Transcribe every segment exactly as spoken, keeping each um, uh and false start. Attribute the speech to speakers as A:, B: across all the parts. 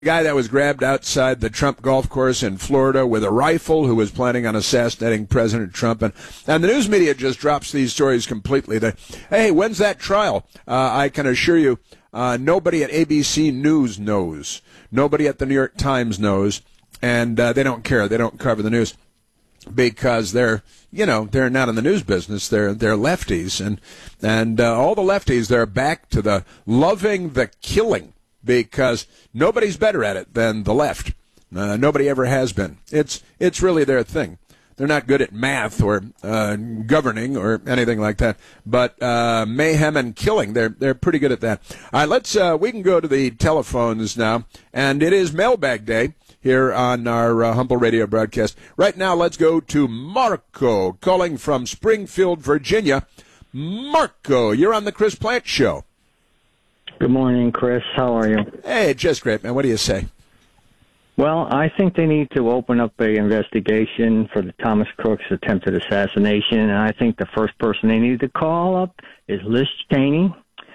A: guy that was grabbed outside the Trump golf course in Florida with a rifle who was planning on assassinating President Trump. And, and the news media just drops these stories completely. They, hey, when's that trial? Uh, I can assure you, uh, nobody at A B C News knows. Nobody at the New York Times knows. And uh, they don't care. They don't cover the news because they're, you know, they're not in the news business. They're they're lefties. And, and uh, all the lefties, they're back to the loving the killing, because nobody's better at it than the left. Uh, nobody ever has been. It's it's really their thing. They're not good at math or uh, governing or anything like that, but uh, mayhem and killing, they're they're pretty good at that. All right, let's uh, we can go to the telephones now, and it is Mailbag Day here on our uh, humble radio broadcast. Right now, let's go to Marco calling from Springfield, Virginia. Marco, you're on the Chris Plante Show.
B: Good morning, Chris. How are you?
A: Hey, just great, man. What do you say?
B: Well, I think they need to open up an investigation for the Thomas Crooks attempted assassination, and I think the first person they need to call up is Liz Cheney.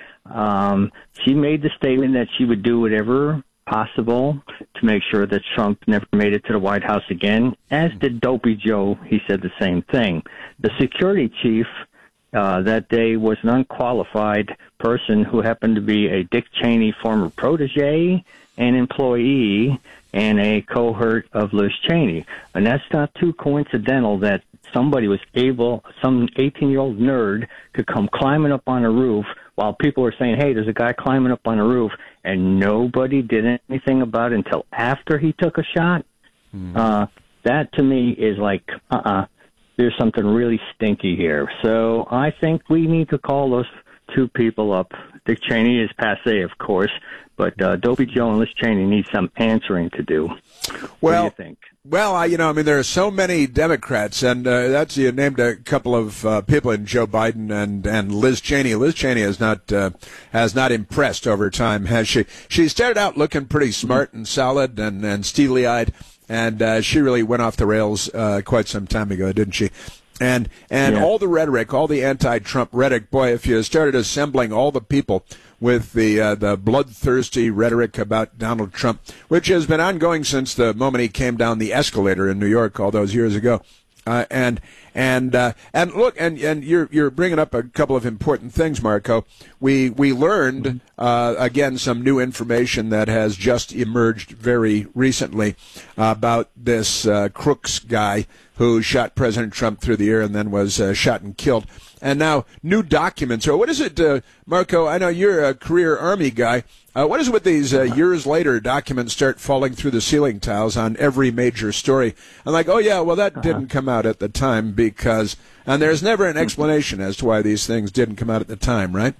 B: Um, she made the statement that she would do whatever possible to make sure that Trump never made it to the White House again, as did Dopey Joe. He said the same thing. The security chief uh, that day was an unqualified person who happened to be a Dick Cheney former protege, an employee, and a cohort of Liz Cheney. And that's not too coincidental that somebody was able, some eighteen-year-old nerd, could come climbing up on a roof while people were saying, hey, there's a guy climbing up on a roof, and nobody did anything about it until after he took a shot. Mm. Uh, that, to me, is like, uh-uh, there's something really stinky here. So I think we need to call those two people up. Dick Cheney is passé, of course, but uh, Dopey Joe and Liz Cheney need some answering to do.
A: Well,
B: what do you think?
A: Well, I, you know, I mean, there are so many Democrats, and uh, that's you named a couple of uh, people in Joe Biden and, and Liz Cheney. Liz Cheney has not uh, has not impressed over time, has she? She started out looking pretty smart and solid and, and steely-eyed, and uh, she really went off the rails uh, quite some time ago, didn't she? And and
B: yeah.
A: all the rhetoric, all the anti-Trump rhetoric, boy, if you started assembling all the people with the uh, the bloodthirsty rhetoric about Donald Trump, which has been ongoing since the moment he came down the escalator in New York all those years ago, uh, and and uh, and look, and and you're you're bringing up a couple of important things, Marco. We we learned uh, again some new information that has just emerged very recently about this uh, Crooks guy who shot President Trump through the ear and then was uh, shot and killed. And now new documents. Or what is it, uh, Marco? I know you're a career Army guy. Uh, what is it with these uh, years later documents start falling through the ceiling tiles on every major story? I'm like, oh, yeah, well, that uh-huh. didn't come out at the time because, and there's never an explanation as to why these things didn't come out at the time, right?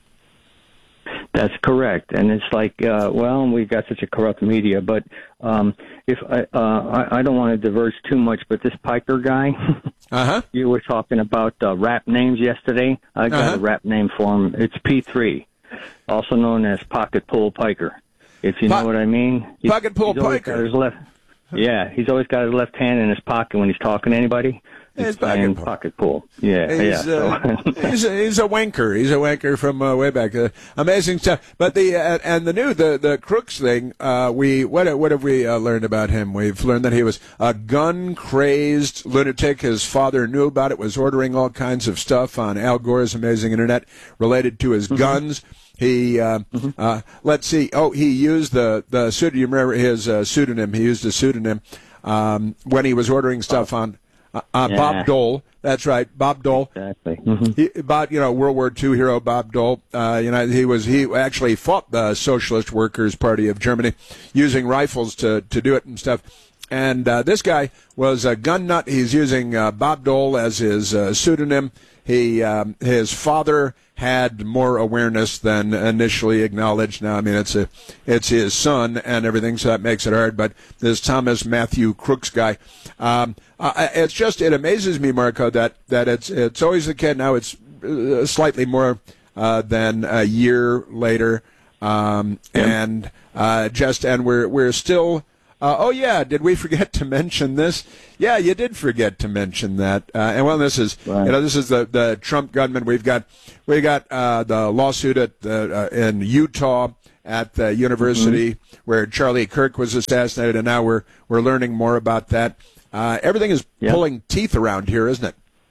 B: That's correct, and it's like, uh, well, we've got such a corrupt media. But um, if I, uh, I, I don't want to diverge too much, but this Piker guy,
A: uh-huh.
B: you were talking about uh, rap names yesterday. I got uh-huh. a rap name for him. It's P three, also known as Pocket Pull Piker. If you po- know what I mean. He's,
A: Pocket Pull
B: he's
A: Piker.
B: His left, yeah, he's always got his left hand in his pocket when he's talking to anybody.
A: He's
B: pocket,
A: pull.
B: pocket pull. Yeah,
A: he's,
B: yeah.
A: Uh, he's, a, he's a wanker. He's a wanker from uh, way back. Uh, amazing stuff. But the uh, and the new the the Crooks thing. Uh, we what what have we uh, learned about him? We've learned that he was a gun crazed lunatic. His father knew about it. Was ordering all kinds of stuff on Al Gore's amazing internet related to his mm-hmm. guns. He, uh, mm-hmm. uh, let's see. Oh, he used the the pseudonym. You remember his uh, pseudonym? He used a pseudonym um, when he was ordering stuff oh. on. Uh, uh,
B: yeah.
A: Bob Dole, that's right, Bob Dole.
B: Exactly. Mm-hmm.
A: He, about you know World War Two hero Bob Dole. Uh, you know he was he actually fought the Socialist Workers' Party of Germany, using rifles to to do it and stuff. And uh, this guy was a gun nut. He's using uh, Bob Dole as his uh, pseudonym. He um, his father had more awareness than initially acknowledged. Now, I mean, it's a it's his son and everything, so that makes it hard. But this Thomas Matthew Crooks guy, um, uh, it's just it amazes me, Marco, that that it's it's always the kid. Now it's uh, slightly more uh, than a year later, um, and uh, just and we're we're still. Uh, oh, yeah, did we forget to mention this? Yeah, you did forget to mention that. Uh, and, well, this is, right. you know, this is the, the Trump gunman. We've got we got uh, the lawsuit at the, uh, in Utah, at the university mm-hmm. where Charlie Kirk was assassinated, and now we're we're learning more about that. Uh, everything is yep. pulling teeth around here, isn't it?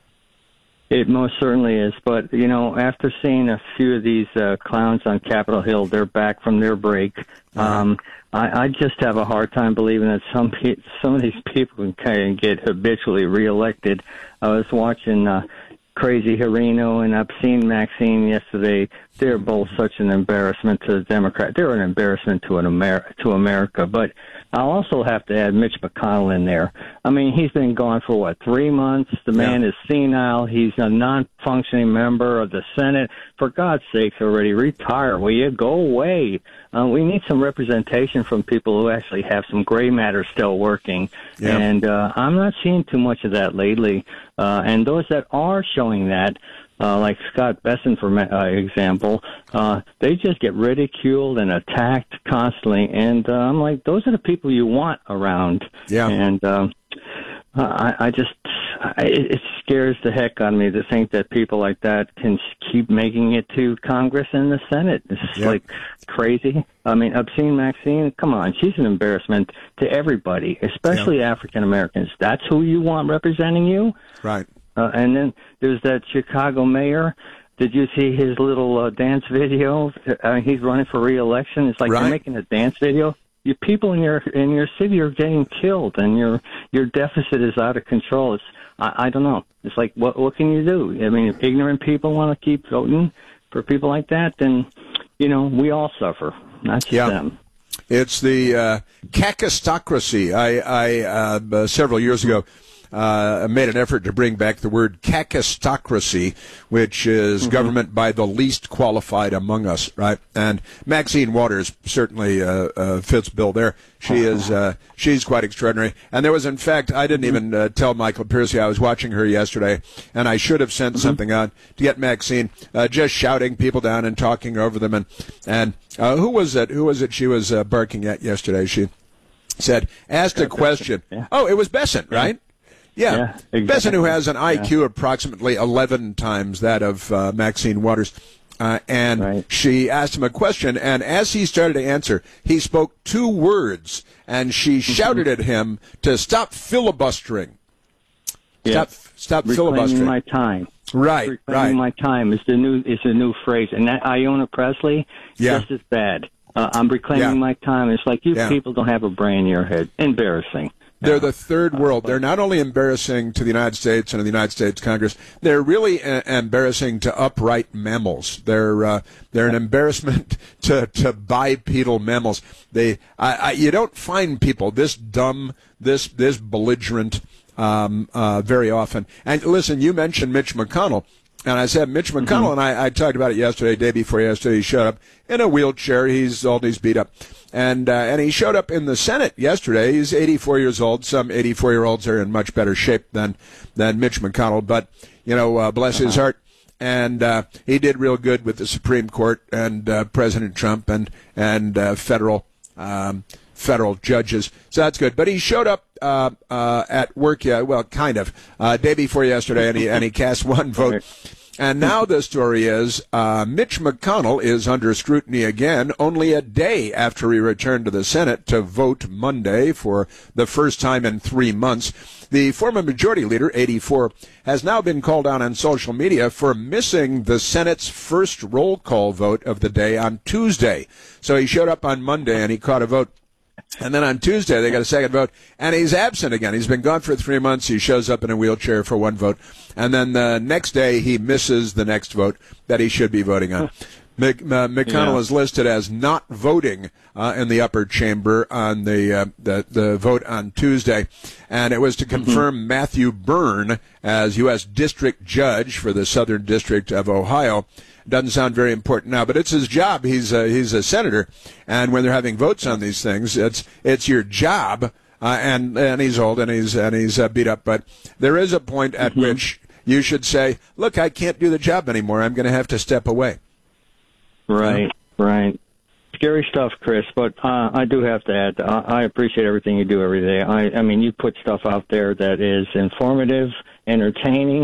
B: It most certainly is. But, you know, after seeing a few of these uh, clowns on Capitol Hill, they're back from their break. Um, I, I just have a hard time believing that some pe- some of these people can kind of get habitually reelected. I was watching uh, Crazy Harino and Obscene Maxine yesterday. They're both such an embarrassment to the Democrats. They're an embarrassment to an Amer- to America. But I'll also have to add Mitch McConnell in there. I mean, he's been gone for, what, three months? The man yeah. is senile. He's a non-functioning member of the Senate. For God's sakes, already retire. Will you go away? Uh, we need some representation from people who actually have some gray matter still working. Yeah. And uh, I'm not seeing too much of that lately. Uh, and those that are showing that, Uh, like Scott Besson, for uh, example, uh, they just get ridiculed and attacked constantly. And uh, I'm like, those are the people you want around.
A: Yeah.
B: And um, I, I just, I, it scares the heck out of me to think that people like that can keep making it to Congress and the Senate. It's just yeah. like crazy. I mean, Obscene Maxine, come on, she's an embarrassment to everybody, especially yeah. African Americans. That's who you want representing you?
A: Right.
B: Uh, and then there's that Chicago mayor. Did you see his little uh, dance video? I mean, he's running for re-election. It's like
A: right.
B: you're making a dance video. You people in your in your city are getting killed, and your your deficit is out of control. It's I, I don't know. It's like what what can you do? I mean, if ignorant people want to keep voting for people like that, then you know we all suffer, not just
A: yeah.
B: them.
A: It's the uh, kakistocracy. I, I uh, several years ago. Uh, made an effort to bring back the word kakistocracy, which is mm-hmm. government by the least qualified among us, right? And Maxine Waters certainly uh, uh, fits bill there. She is uh, she's quite extraordinary. And there was, in fact, I didn't even uh, tell Michael Piercy I was watching her yesterday, and I should have sent mm-hmm. something on to get Maxine uh, just shouting people down and talking over them. And and uh, who was it? Who was it? She was uh, barking at yesterday. She said, asked a question. Yeah. Oh, it was Besson, right? Yeah, yeah exactly. Besson, who has an I Q yeah. approximately eleven times that of uh, Maxine Waters. Uh, and right. she asked him a question, and as he started to answer, he spoke two words, and she mm-hmm. shouted at him to stop filibustering.
B: Yeah.
A: Stop, stop
B: Reclaiming
A: filibustering.
B: my time.
A: Right,
B: Reclaiming
A: right.
B: my time is the new is the new phrase, and that Iona Presley
A: yeah.
B: just as bad. Uh, I'm reclaiming
A: yeah.
B: my time. It's like you
A: yeah.
B: people don't have a brain in your head. Embarrassing.
A: They're the third world. They're not only embarrassing to the United States and to the United States Congress, they're really uh, embarrassing to upright mammals. They're uh, they're an embarrassment to, to bipedal mammals. They I, I, you don't find people this dumb, this this belligerent um, uh, very often. And listen, you mentioned Mitch McConnell. And I said, Mitch McConnell, mm-hmm. and I, I talked about it yesterday, day before yesterday, he showed up in a wheelchair. He's all he's beat up. And uh, and he showed up in the Senate yesterday. He's eighty-four years old. Some eighty-four-year-olds are in much better shape than, than Mitch McConnell. But, you know, uh, bless uh-huh. his heart. And uh, he did real good with the Supreme Court and uh, President Trump and, and uh, federal um, federal judges. So that's good. But he showed up uh, uh, at work, yeah, well, kind of, uh, day before yesterday, and he, and he cast one vote. And now the story is uh, Mitch McConnell is under scrutiny again only a day after he returned to the Senate to vote Monday for the first time in three months. The former majority leader, eighty-four, has now been called out on social media for missing the Senate's first roll call vote of the day on Tuesday. So he showed up on Monday and he caught a vote. And then on Tuesday, they got a second vote, and he's absent again. He's been gone for three months. He shows up in a wheelchair for one vote. And then the next day, he misses the next vote that he should be voting on. Mc, uh, McConnell yeah. is listed as not voting uh, in the upper chamber on the, uh, the the vote on Tuesday. And it was to confirm mm-hmm. Matthew Byrne as U S District Judge for the Southern District of Ohio. Doesn't sound very important now, but it's his job. He's a, he's a senator, and when they're having votes on these things, it's it's your job. Uh, and and he's old and he's and he's uh, beat up, but there is a point at mm-hmm. which you should say, "Look, I can't do the job anymore. I'm going to have to step away."
B: Right,
A: you
B: know? right. Scary stuff, Chris. But uh, I do have to add, uh, I appreciate everything you do every day. I I mean, you put stuff out there that is informative, entertaining,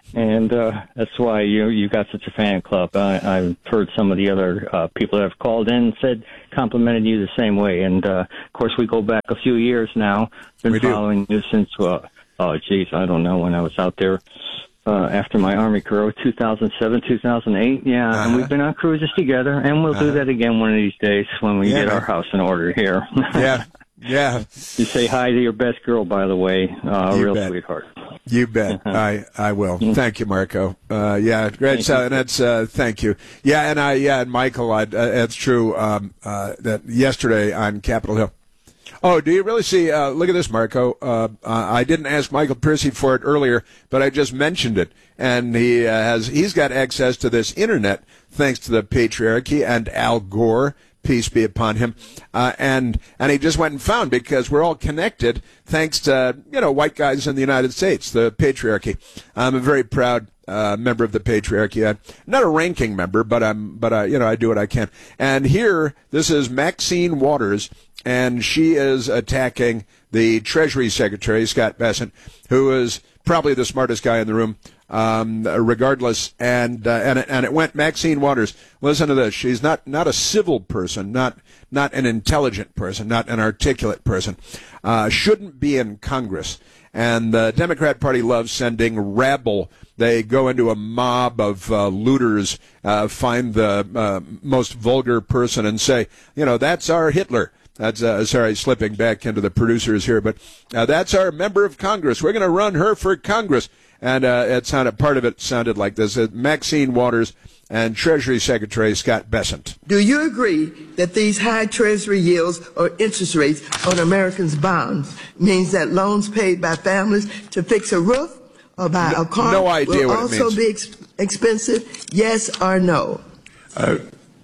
B: And uh, that's why you you got such a fan club. I, I've heard some of the other uh, people that have called in and said, complimented you the same way. And, uh, of course, we go back a few years now. Been
A: we
B: following
A: do.
B: you since, uh, oh, geez, I don't know, when I was out there uh, after my Army career, two thousand seven, two thousand eight. Yeah, uh-huh. And we've been on cruises together, and we'll uh-huh. do that again one of these days when we yeah, get our house in order here.
A: Yeah, yeah.
B: You say hi to your best girl, by the way. Uh, real bet. Sweetheart.
A: You bet. I, I will. Thank you, Marco. Uh, yeah, great. So, and that's, uh, thank you. Yeah, and I, yeah, and Michael, I, uh, it's true, um, uh, that yesterday on Capitol Hill. Oh, do you really see, uh, look at this, Marco. Uh, uh, I didn't ask Michael Piercy for it earlier, but I just mentioned it. And he uh, has, he's got access to this internet thanks to the patriarchy and Al Gore. Peace be upon him. Uh, and, and he just went and found, because we're all connected thanks to, you know, white guys in the United States, the patriarchy. I'm a very proud, uh, member of the patriarchy. I'm not a ranking member, but I'm, but I, you know, I do what I can. And here, this is Maxine Waters, and she is attacking the Treasury Secretary, Scott Bessent, who is probably the smartest guy in the room. Um, regardless, and, uh, and, and it went Maxine Waters. Listen to this. She's not, not a civil person, not, not an intelligent person, not an articulate person, uh, shouldn't be in Congress. And the Democrat Party loves sending rabble. They go into a mob of uh, looters, uh, find the uh, most vulgar person and say, you know, that's our Hitler. That's, uh, sorry, slipping back into the producers here, but uh, that's our member of Congress. We're going to run her for Congress. And uh, it sounded, part of it sounded like this. Uh, Maxine Waters and Treasury Secretary Scott Bessent.
C: Do you agree that these high Treasury yields or interest rates on Americans' bonds means that loans paid by families to fix a roof or buy
A: no,
C: a car
A: no idea
C: will
A: what
C: also
A: it means.
C: be ex- expensive? Yes or no?
D: Uh,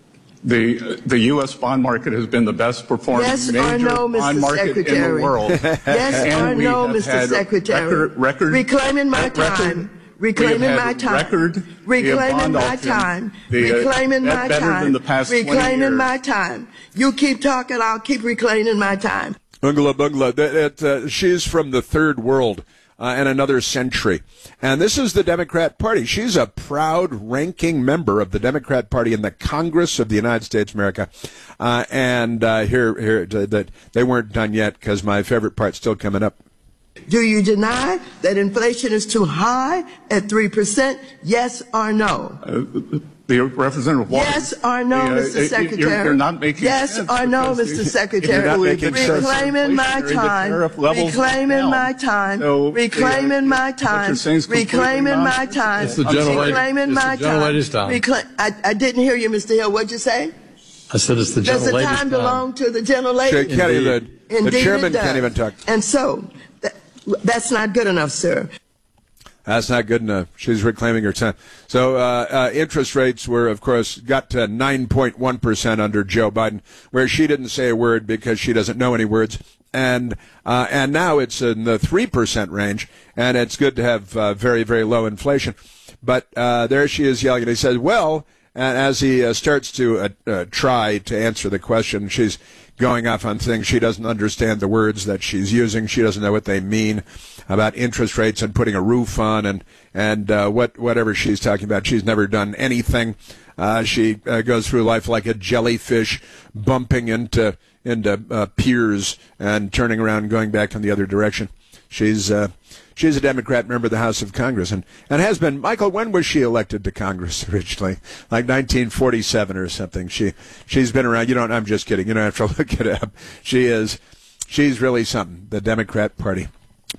D: The the U S bond market has been the best performing
C: yes
D: major
C: no,
D: bond market
C: Secretary.
D: in the world.
C: Yes
D: and
C: or
D: we
C: no,
D: have
C: Mister
D: had
C: Secretary?
D: Record, record,
C: reclaiming my
D: record,
C: time. Reclaiming my time.
D: Record,
C: reclaiming my time.
D: The, uh,
C: reclaiming my time. Reclaiming my time. You keep talking, I'll keep reclaiming my time.
A: Bungla bungla. That, that, uh, she's from the third world. Uh, and another century. And this is the Democrat Party. She's a proud ranking member of the Democrat Party in the Congress of the United States of America. Uh, and uh, here, here, that they weren't done yet, because my favorite part's still coming up.
C: Do you deny that inflation is too high at three percent? Yes or no?
D: Uh, The Representative Waters.
C: Yes or no,
D: the, uh,
C: Mister Secretary?
D: You're, you're not making
C: yes
D: sense.
C: or no, Mister Secretary? Reclaiming my time. Reclaiming my time.
D: So,
C: reclaiming
D: uh,
C: my time. Reclaiming my time.
E: It's the gentle
C: reclaiming my
E: gentle lady's time.
C: Recla- I, I didn't hear you, Mister Hill. What'd you say?
E: I said it's the gentle
C: Does the
E: lady's
C: time
E: time.
C: belong to the gentle lady?
A: She can't even, the
C: Indeed
A: chairman
C: it does.
A: can't even talk.
C: And so, that, that's not good enough, sir.
A: That's not good enough. She's reclaiming her time. So uh, uh, interest rates were, of course, got to nine point one percent under Joe Biden, where she didn't say a word because she doesn't know any words. And uh, and now it's in the three percent range, and it's good to have uh, very, very low inflation. But uh, there she is yelling, and he says, well, and as he uh, starts to uh, uh, try to answer the question, she's going off on things. She doesn't understand the words that she's using. She doesn't know what they mean about interest rates and putting a roof on and and uh, what whatever she's talking about. She's never done anything. Uh, she uh, goes through life like a jellyfish, bumping into into uh, piers and turning around and going back in the other direction. She's uh, she's a Democrat member of the House of Congress and, and has been. Michael, when was she elected to Congress originally? Like nineteen forty-seven or something. She she's been around. You don't. I'm just kidding. You don't have to look it up. She is. She's really something. The Democrat Party.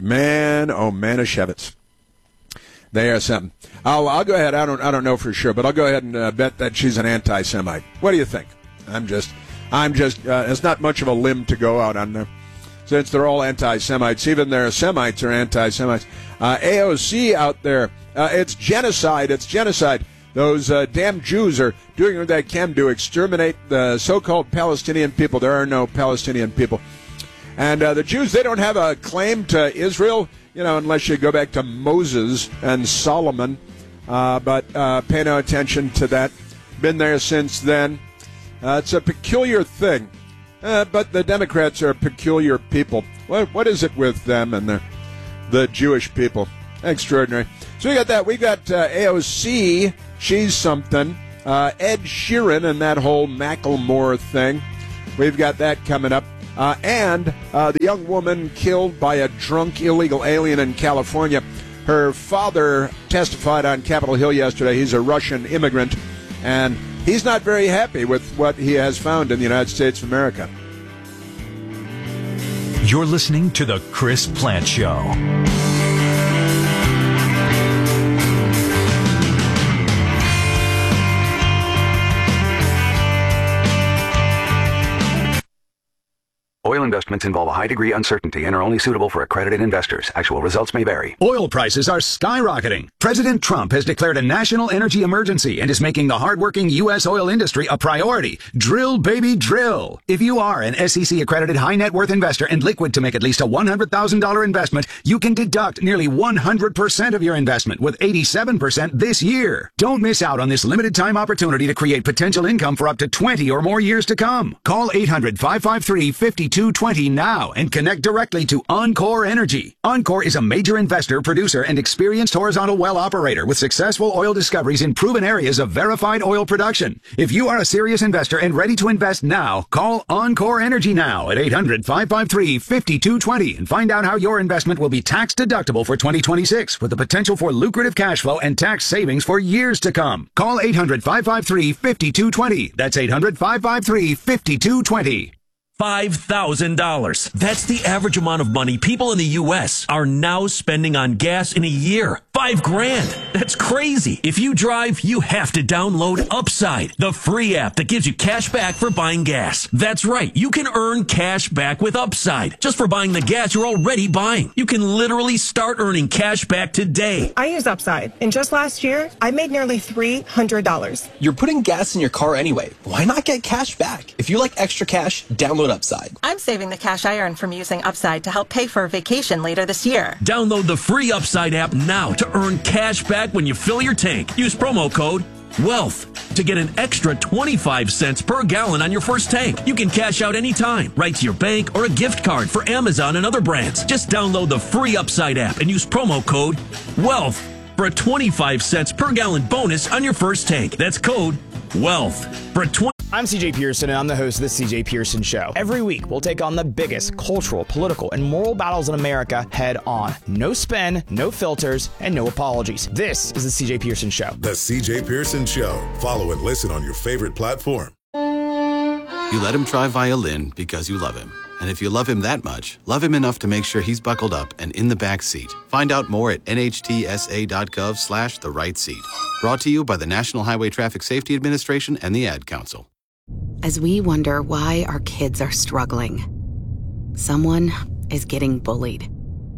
A: Man, oh Manischewitz. They are something. I'll I'll go ahead. I don't I don't know for sure, but I'll go ahead and uh, bet that she's an anti-Semite. What do you think? I'm just I'm just. Uh, it's not much of a limb to go out on. Uh, Since they're all anti-Semites, even their Semites are anti-Semites. Uh, A O C out there, uh, it's genocide, it's genocide. Those uh, damn Jews are doing what they can to exterminate the so-called Palestinian people. There are no Palestinian people. And uh, the Jews, they don't have a claim to Israel, you know, unless you go back to Moses and Solomon. Uh, but uh, pay no attention to that. Been there since then. Uh, it's a peculiar thing. Uh, but the Democrats are peculiar people. What, what is it with them and the, the Jewish people? Extraordinary. So we got that. We got uh, A O C. She's something. Uh, Ed Sheeran and that whole Macklemore thing. We've got that coming up. Uh, and uh, the young woman killed by a drunk illegal alien in California. Her father testified on Capitol Hill yesterday. He's a Russian immigrant, and he's not very happy with what he has found in the United States of America.
E: You're listening to The Chris Plante Show.
F: Oil investments involve a high degree of uncertainty and are only suitable for accredited investors. Actual results may vary.
G: Oil prices are skyrocketing. President Trump has declared a national energy emergency and is making the hardworking U S oil industry a priority. Drill, baby, drill. If you are an S E C accredited high net worth investor and liquid to make at least a one hundred thousand dollars investment, you can deduct nearly one hundred percent of your investment with eighty-seven percent this year. Don't miss out on this limited time opportunity to create potential income for up to twenty or more years to come. Call eight hundred, five five three, five two two zero now and connect directly to Encore Energy. Encore is a major investor, producer, and experienced horizontal well operator with successful oil discoveries in proven areas of verified oil production. If you are a serious investor and ready to invest now, call Encore Energy now at eight hundred, five five three, five two two zero and find out how your investment will be tax deductible for twenty twenty-six with the potential for lucrative cash flow and tax savings for years to come. Call eight hundred, five five three, five two two zero. That's eight hundred, five five three, five two two zero.
H: five thousand dollars. That's the average amount of money people in the U S are now spending on gas in a year. Five grand. That's crazy. If you drive, you have to download Upside, the free app that gives you cash back for buying gas. That's right. You can earn cash back with Upside just for buying the gas you're already buying. You can literally start earning cash back today.
I: I use Upside, and just last year, I made nearly three hundred dollars.
J: You're putting gas in your car anyway. Why not get cash back? If you like extra cash, download Upside.
K: I'm saving the cash I earn from using Upside to help pay for a vacation later this year.
H: Download the free Upside app now to earn cash back when you fill your tank. Use promo code WEALTH to get an extra twenty-five cents per gallon on your first tank. You can cash out anytime, right to your bank or a gift card for Amazon and other brands. Just download the free Upside app and use promo code WEALTH for a twenty-five cents per gallon bonus on your first tank. That's code WEALTH for a twenty.
L: I'm C J Pearson, and I'm the host of The C J Pearson Show. Every week, we'll take on the biggest cultural, political, and moral battles in America head on. No spin, no filters, and no apologies. This is The C J Pearson Show.
M: The C J Pearson Show. Follow and listen on your favorite platform.
N: You let him try violin because you love him. And if you love him that much, love him enough to make sure he's buckled up and in the back seat. Find out more at nhtsa.gov slash the right seat. Brought to you by the National Highway Traffic Safety Administration and the Ad Council.
O: As we wonder why our kids are struggling, someone is getting bullied.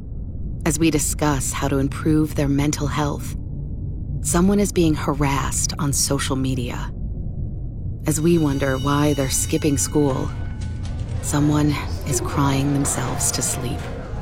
O: As we discuss how to improve their mental health, someone is being harassed on social media. As we wonder why they're skipping school, someone is crying themselves to sleep.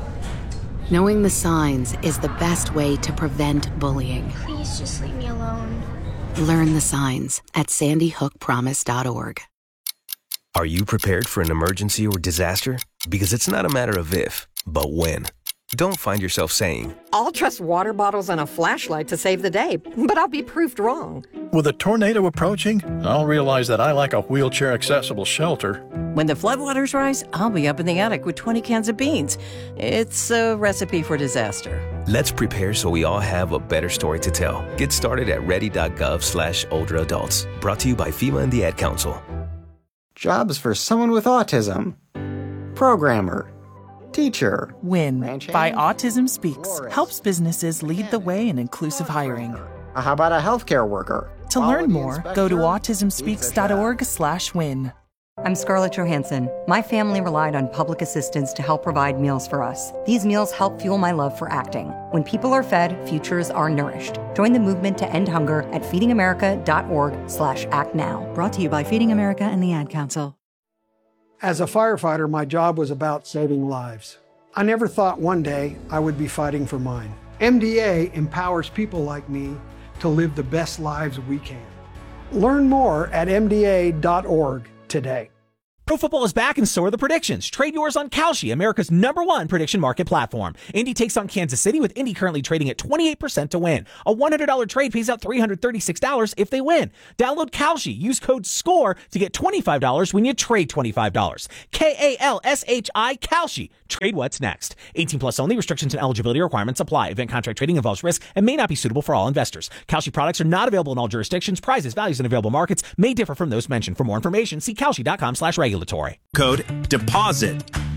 O: Knowing the signs is the best way to prevent bullying.
P: Please just leave me alone.
O: Learn the signs at sandy hook promise dot org.
Q: Are you prepared for an emergency or disaster? Because it's not a matter of if, but when. Don't find yourself saying,
R: I'll trust water bottles and a flashlight to save the day, but I'll be proved wrong.
S: With a tornado approaching, I'll realize that I lack a wheelchair-accessible shelter.
T: When the floodwaters rise, I'll be up in the attic with twenty cans of beans. It's a recipe for disaster.
Q: Let's prepare so we all have a better story to tell. Get started at ready.gov slash older adults. Brought to you by FEMA and the Ad Council.
U: Jobs for someone with autism. Programmer. Teacher.
V: WIN by Autism Speaks helps businesses lead the way in inclusive hiring.
U: How about a healthcare worker?
V: To learn more, go to autism speaks dot org slash win.
W: I'm Scarlett Johansson. My family relied on public assistance to help provide meals for us. These meals help fuel my love for acting. When people are fed, futures are nourished. Join the movement to end hunger at feeding america dot org slash act now. Brought to you by Feeding America and the Ad Council.
X: As a firefighter, my job was about saving lives. I never thought one day I would be fighting for mine. M D A empowers people like me to live the best lives we can. Learn more at M D A dot org today.
A: Pro football is back and so are the predictions. Trade yours on Kalshi, America's number one prediction market platform. Indy takes on Kansas City, with Indy currently trading at twenty-eight percent to win. A one hundred dollars trade pays out three hundred thirty-six dollars if they win. Download Kalshi. Use code SCORE to get twenty-five dollars when you trade twenty-five dollars. K A L S H I, Kalshi. Trade what's next. eighteen plus only. Restrictions and eligibility requirements apply. Event contract trading involves risk and may not be suitable for all investors. Kalshi products are not available in all jurisdictions. Prices, values, and available markets may differ from those mentioned. For more information, see kalshi dot com slash regulatory.
B: Code DEPOSIT.